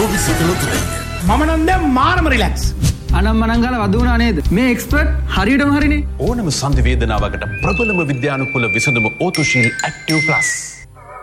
මම නම් දැන් මාරම රිලැක්ස්. අනම්මනම් ගාලා වද වුණා නේද? මේ එක්ස්පර්ට් හරියටම හරිනේ. ඕනම සංධි වේදනාවකට ප්‍රබලම විද්‍යානුකූල විසඳුම ඕතුශීල් ඇක්ටිව් ප්ලස්.